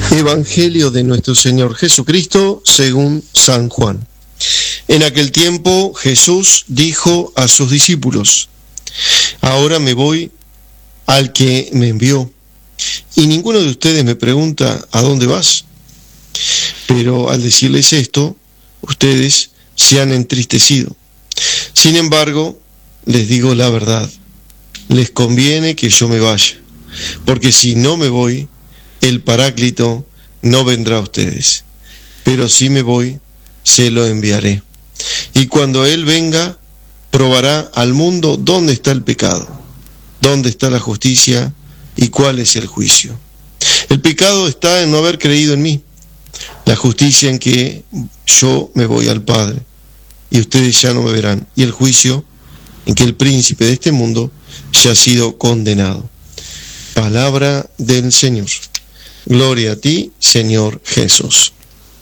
Evangelio de nuestro Señor Jesucristo según San Juan. En aquel tiempo Jesús dijo a sus discípulos: ahora me voy al que me envió, y ninguno de ustedes me pregunta ¿a dónde vas? Pero al decirles esto, ustedes se han entristecido. Sin embargo, les digo la verdad, les conviene que yo me vaya, porque si no me voy, el Paráclito no vendrá a ustedes, pero si me voy, se lo enviaré. Y cuando Él venga, probará al mundo dónde está el pecado, dónde está la justicia y cuál es el juicio. El pecado está en no haber creído en mí, la justicia en que yo me voy al Padre y ustedes ya no me verán, y el juicio en que el príncipe de este mundo ya ha sido condenado. Palabra del Señor. Gloria a ti, Señor Jesús.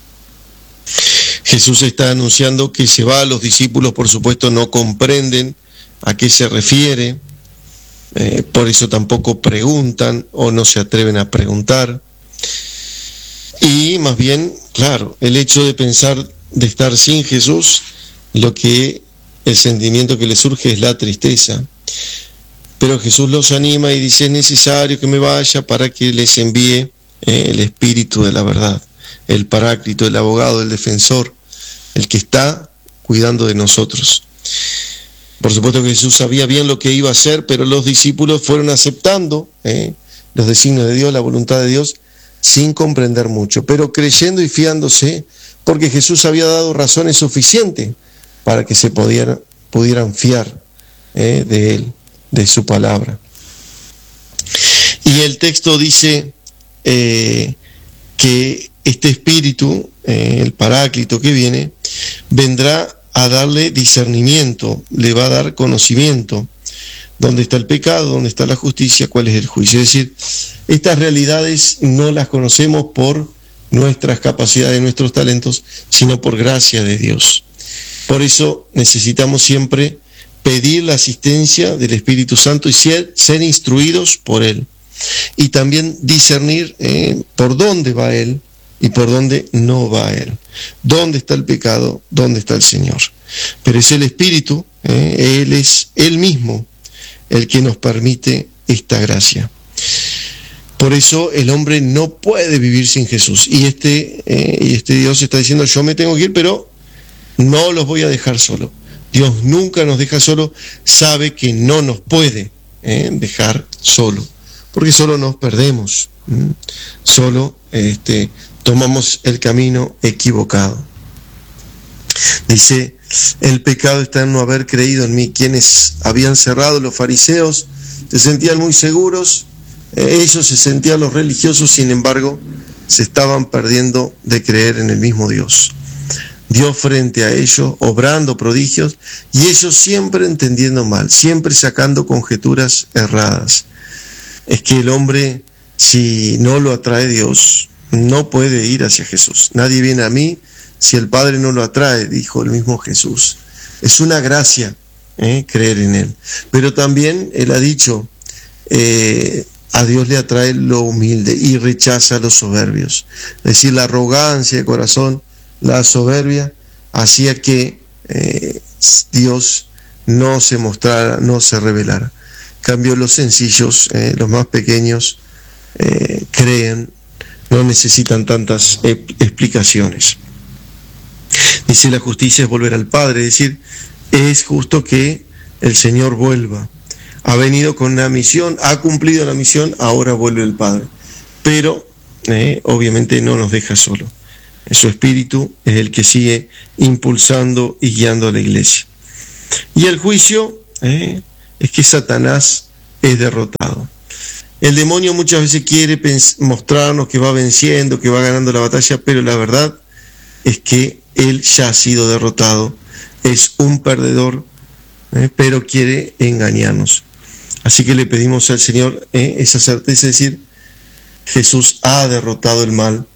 Jesús está anunciando que se va. Los discípulos, por supuesto, no comprenden a qué se refiere, por eso tampoco preguntan o no se atreven a preguntar. Y más bien, claro, el hecho de pensar de estar sin Jesús, el sentimiento que les surge es la tristeza. Pero Jesús los anima y dice: es necesario que me vaya para que les envíe el Espíritu de la verdad, el Paráclito, el abogado, el defensor, el que está cuidando de nosotros. Por supuesto que Jesús sabía bien lo que iba a hacer, pero los discípulos fueron aceptando los designios de Dios, la voluntad de Dios, sin comprender mucho, pero creyendo y fiándose, porque Jesús había dado razones suficientes para que se pudieran fiar de Él, de su palabra. Y el texto dice que este Espíritu, el Paráclito que viene, vendrá a darle discernimiento, le va a dar conocimiento. ¿Dónde está el pecado? ¿Dónde está la justicia? ¿Cuál es el juicio? Es decir, estas realidades no las conocemos por nuestras capacidades, nuestros talentos, sino por gracia de Dios. Por eso necesitamos siempre pedir la asistencia del Espíritu Santo y ser instruidos por Él. Y también discernir por dónde va Él y por dónde no va Él. ¿Dónde está el pecado? ¿Dónde está el Señor? Pero es el Espíritu, Él es Él mismo el que nos permite esta gracia. Por eso el hombre no puede vivir sin Jesús. Y este Dios está diciendo: yo me tengo que ir, pero no los voy a dejar solo. Dios nunca nos deja solo, sabe que no nos puede dejar solo, porque solo nos perdemos, solo tomamos el camino equivocado. Dice: el pecado está en no haber creído en mí. Quienes habían cerrado, los fariseos, se sentían muy seguros, ellos se sentían los religiosos, sin embargo, se estaban perdiendo de creer en el mismo Dios. Dios frente a ellos, obrando prodigios, y ellos siempre entendiendo mal, siempre sacando conjeturas erradas. Es que el hombre, si no lo atrae Dios, no puede ir hacia Jesús. Nadie viene a mí si el Padre no lo atrae, dijo el mismo Jesús. Es una gracia creer en Él. Pero también Él ha dicho, a Dios le atrae lo humilde y rechaza a los soberbios. Es decir, la arrogancia de corazón, la soberbia, hacía que Dios no se mostrara, no se revelara. En cambio, los sencillos, los más pequeños, creen, no necesitan tantas explicaciones. Dice: la justicia es volver al Padre, es decir, es justo que el Señor vuelva. Ha venido con una misión, ha cumplido la misión, ahora vuelve el Padre. Pero obviamente no nos deja solo. Su Espíritu es el que sigue impulsando y guiando a la iglesia. Y el juicio es que Satanás es derrotado. El demonio muchas veces quiere mostrarnos que va venciendo, que va ganando la batalla, pero la verdad es que él ya ha sido derrotado, es un perdedor, pero quiere engañarnos. Así que le pedimos al Señor esa certeza, es decir, Jesús ha derrotado el mal,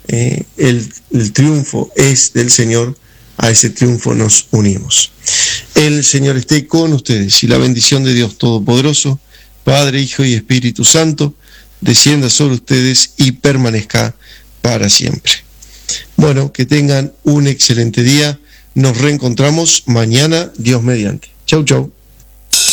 el triunfo es del Señor, a ese triunfo nos unimos. El Señor esté con ustedes y la bendición de Dios Todopoderoso, Padre, Hijo y Espíritu Santo, descienda sobre ustedes y permanezca para siempre. Bueno, que tengan un excelente día. Nos reencontramos mañana, Dios mediante. Chau, chau.